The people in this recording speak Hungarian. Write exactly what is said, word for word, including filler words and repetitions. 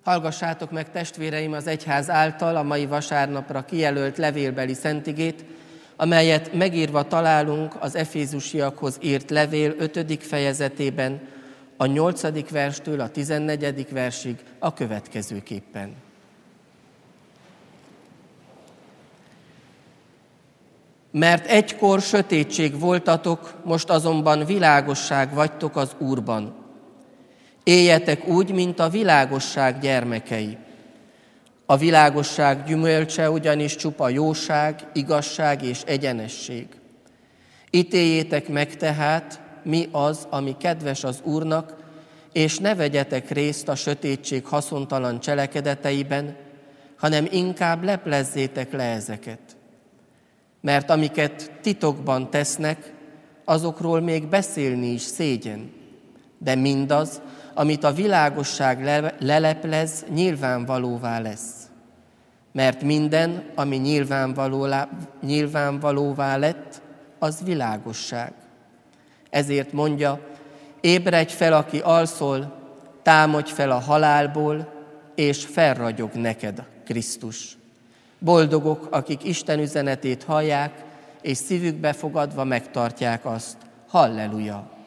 Hallgassátok meg, testvéreim, az egyház által a mai vasárnapra kijelölt levélbeli szentigét, amelyet megírva találunk az Efézusiakhoz írt levél ötödik fejezetében, a nyolcadik verstől a tizennegyedik versig a következőképpen. Mert egykor sötétség voltatok, most azonban világosság vagytok az Úrban. Éljetek úgy, mint a világosság gyermekei. A világosság gyümölcse ugyanis csupa jóság, igazság és egyenesség. Ítéljétek meg tehát, mi az, ami kedves az Úrnak, és ne vegyetek részt a sötétség haszontalan cselekedeteiben, hanem inkább leplezzétek le ezeket. Mert amiket titokban tesznek, azokról még beszélni is szégyen, de mindaz, amit a világosság le- leleplez, nyilvánvalóvá lesz. Mert minden, ami nyilvánvalóvá, nyilvánvalóvá lett, az világosság. Ezért mondja, ébredj fel, aki alszol, támadj fel a halálból, és felragyog neked Krisztus. Boldogok, akik Isten üzenetét hallják, és szívükbe fogadva megtartják azt. Halleluja!